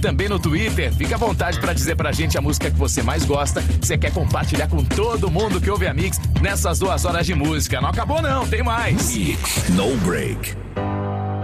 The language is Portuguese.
também no Twitter. Fica à vontade para dizer pra gente a música que você mais gosta, que você quer compartilhar com todo mundo que ouve a Mix nessas 2 horas de música. Não acabou não, tem mais. Mix No Break.